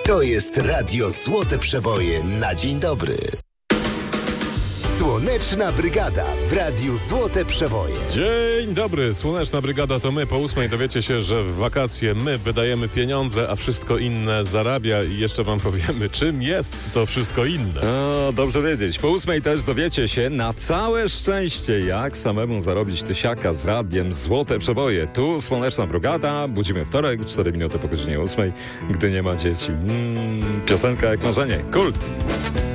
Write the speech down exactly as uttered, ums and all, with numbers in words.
To jest Radio Złote Przeboje na dzień dobry. Słoneczna Brygada w Radiu Złote Przeboje. Dzień dobry, Słoneczna Brygada to my. Po ósmej dowiecie się, że w wakacje my wydajemy pieniądze, a wszystko inne zarabia i jeszcze wam powiemy, czym jest to wszystko inne. No, dobrze wiedzieć. Po ósmej też dowiecie się na całe szczęście, jak samemu zarobić tysiaka z radiem Złote Przeboje. Tu Słoneczna Brygada, budzimy wtorek, cztery minuty po godzinie ósmej, gdy nie ma dzieci. Mm, piosenka jak marzenie, kult.